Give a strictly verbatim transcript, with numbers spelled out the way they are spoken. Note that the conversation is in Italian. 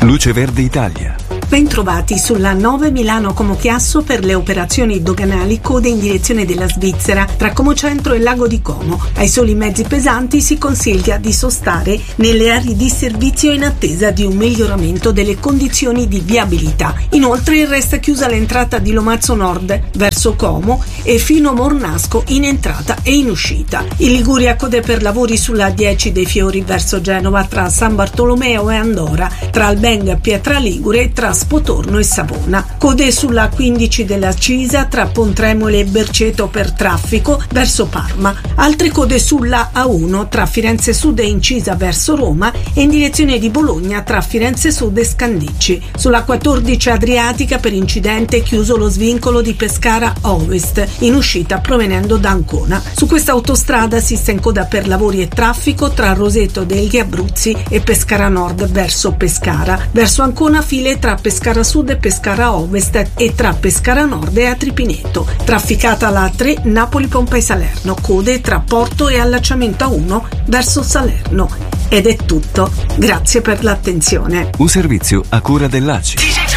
Luce Verde Italia. Bentrovati sulla nove Milano Como Chiasso per le operazioni doganali, code in direzione della Svizzera tra Como Centro e Lago di Como. Ai soli mezzi pesanti si consiglia di sostare nelle aree di servizio in attesa di un miglioramento delle condizioni di viabilità. Inoltre resta chiusa l'entrata di Lomazzo Nord verso Como e fino a Mornasco in entrata e in uscita. In Liguria code per lavori sulla dieci dei Fiori verso Genova tra San Bartolomeo e Andora, tra Albenga e Pietra Ligure e tra Spotorno e Savona. Code sulla quindici della Cisa tra Pontremoli e Berceto per traffico verso Parma. Altre code sulla A uno tra Firenze Sud e Incisa verso Roma e in direzione di Bologna tra Firenze Sud e Scandicci. Sulla quattordici Adriatica per incidente chiuso lo svincolo di Pescara Ovest in uscita provenendo da Ancona. Su questa autostrada si sta in coda per lavori e traffico tra Roseto degli Abruzzi e Pescara Nord verso Pescara. Verso Ancona file tra Pescara Sud e Pescara Ovest e tra Pescara Nord e Atripineto. Trafficata la A tre Napoli-Pompei Salerno, code tra Porto e allacciamento A uno verso Salerno. Ed è tutto. Grazie per l'attenzione. Un servizio a cura dell'A C I.